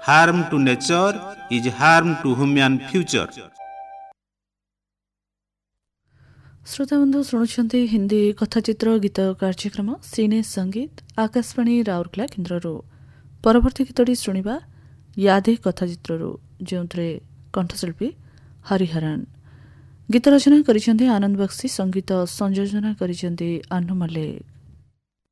harm to nature is harm to human future. श्रोताबंधु शुणुंट Hindi कथाचित्र गीत कार्यक्रम सिने संगीत आकाशवाणी राउरकेला केन्द्र परवर्ती गीतटी शुणा यादे कथाचित्रु जो कंठशिल्पी हरिहरन गीत रचना करिसेंती आनंद बक्सी संगीत संयोजना करिसेंती आनु मल्लिक।